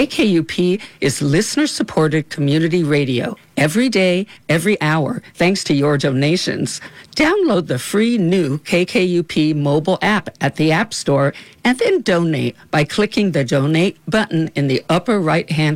KKUP is listener-supported community radio every day, every hour, thanks to your donations. Download the free new KKUP mobile app at the App Store and then donate by clicking the Donate button in the upper right-hand